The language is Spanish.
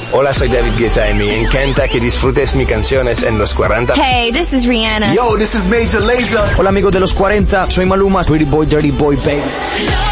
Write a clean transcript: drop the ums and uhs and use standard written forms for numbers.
Hola, soy David Guetta y me encanta que disfrutes mis canciones en los 40. Hey, this is Rihanna. Yo, this is Major Lazer. Hola amigos de los 40, soy Maluma, Pretty Boy, Dirty Boy, baby.